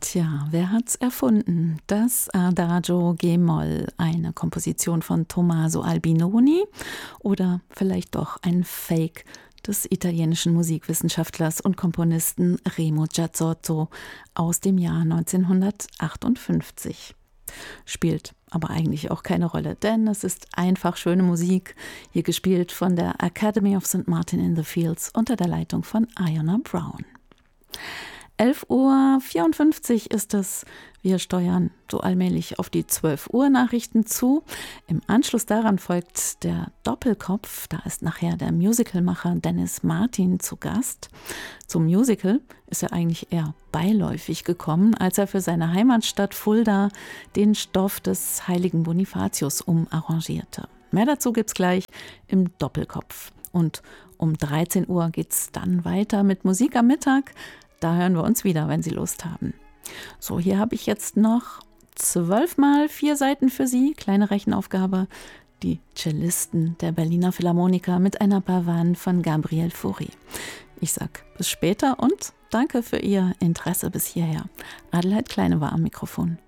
Tja, wer hat's erfunden? Das Adagio G-Moll, eine Komposition von Tommaso Albinoni oder vielleicht doch ein Fake des italienischen Musikwissenschaftlers und Komponisten Remo Giazzotto aus dem Jahr 1958. Spielt aber eigentlich auch keine Rolle, denn es ist einfach schöne Musik, hier gespielt von der Academy of St. Martin in the Fields unter der Leitung von Iona Brown. 11:54 Uhr ist es. Wir steuern so allmählich auf die 12 Uhr Nachrichten zu. Im Anschluss daran folgt der Doppelkopf. Da ist nachher der Musicalmacher Dennis Martin zu Gast. Zum Musical ist er eigentlich eher beiläufig gekommen, als er für seine Heimatstadt Fulda den Stoff des heiligen Bonifatius umarrangierte. Mehr dazu gibt's gleich im Doppelkopf. Und um 13 Uhr geht's dann weiter mit Musik am Mittag. Da hören wir uns wieder, wenn Sie Lust haben. So, hier habe ich jetzt noch 12 mal 4 Seiten für Sie. Kleine Rechenaufgabe. Die Cellisten der Berliner Philharmoniker mit einer Pavane von Gabriel Fauré. Ich sag bis später und danke für Ihr Interesse bis hierher. Adelheid Kleine war am Mikrofon.